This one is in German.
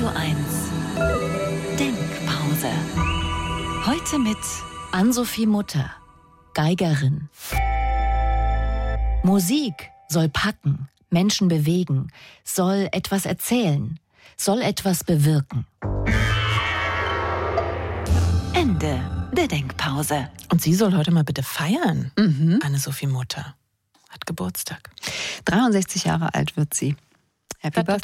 Radio 1 Denkpause. Heute mit Ann-Sophie Mutter, Geigerin. Musik soll packen, Menschen bewegen, soll etwas erzählen, soll etwas bewirken. Ende der Denkpause. Und sie soll heute mal bitte feiern. Ann-Sophie Mutter hat Geburtstag. 63 Jahre alt wird sie. Happy Birthday.